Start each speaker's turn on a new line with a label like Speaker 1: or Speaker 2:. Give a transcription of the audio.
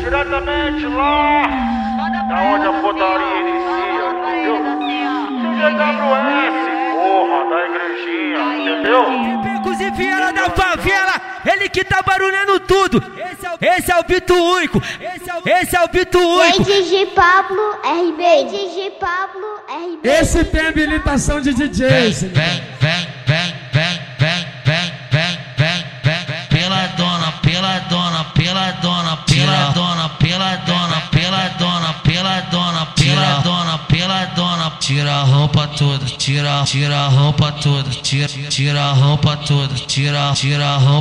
Speaker 1: diretamente lá da onde a putaria inicia, entendeu? CGWS, porra, da igrejinha, entendeu?
Speaker 2: Picos e Viela da favela, ele que tá barulhando tudo. Esse é o Bito Único, esse é o Bito Único.
Speaker 3: DJ Pablo RB, DJ Pablo RB.
Speaker 4: Esse tem habilitação de DJ.
Speaker 5: Vem, tira a roupa toda, tira a roupa toda, tira a roupa toda, tira a roupa